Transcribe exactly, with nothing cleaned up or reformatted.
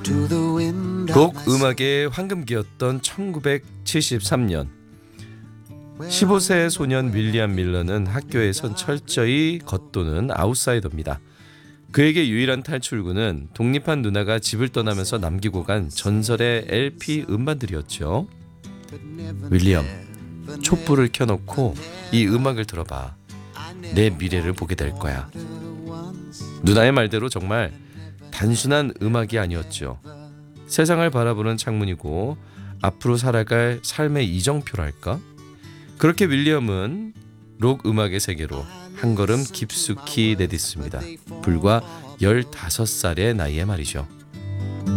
록 음악의 황금기였던 천구백칠십삼 년, 십오 세 소년 윌리엄 밀러는 학교에선 철저히 겉도는 아웃사이더입니다. 그에게 유일한 탈출구는 독립한 누나가 집을 떠나면서 남기고 간 전설의 엘피 음반들이었죠. 윌리엄, 촛불을 켜놓고 이 음악을 들어봐. 내 미래를 보게 될 거야. 누나의 말대로 정말 단순한 음악이 아니었죠. 세상을 바라보는 창문이고 앞으로 살아갈 삶의 이정표랄까? 그렇게 윌리엄은 록 음악의 세계로 한 걸음 깊숙이 내딛습니다. 불과 열다섯 살의 나이에 말이죠.